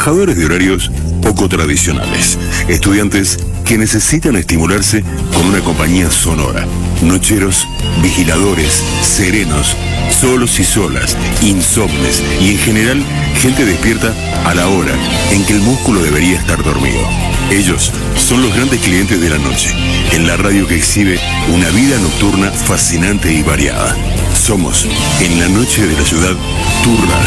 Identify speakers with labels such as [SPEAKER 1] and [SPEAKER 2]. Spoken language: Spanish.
[SPEAKER 1] trabajadores de horarios poco tradicionales, estudiantes que necesitan estimularse con una compañía sonora, nocheros, vigiladores, serenos, solos y solas, insomnes y en general gente despierta a la hora en que el músculo debería estar dormido. Ellos son los grandes clientes de la noche, en la radio que exhibe una vida nocturna fascinante y variada. Somos, en la noche de la ciudad, tu radio.